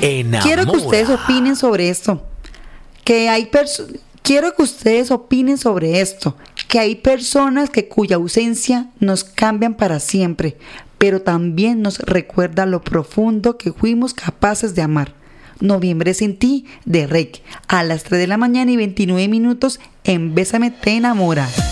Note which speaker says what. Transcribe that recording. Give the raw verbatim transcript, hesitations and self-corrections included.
Speaker 1: enamora.
Speaker 2: Quiero que ustedes opinen sobre esto. Que hay personas... Quiero que ustedes opinen sobre esto, que hay personas que cuya ausencia nos cambian para siempre, pero también nos recuerda lo profundo que fuimos capaces de amar. Noviembre sin ti, de Reik, a las tres de la mañana y veintinueve minutos en Bésame te enamora.